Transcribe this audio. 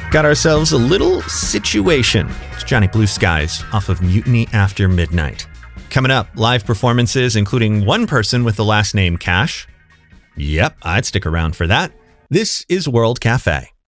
Got ourselves a little situation. It's Johnny Blue Skies off of Mutiny After Midnight. Coming up, live performances including one person with the last name Cash. Yep, I'd stick around for that. This is World Cafe.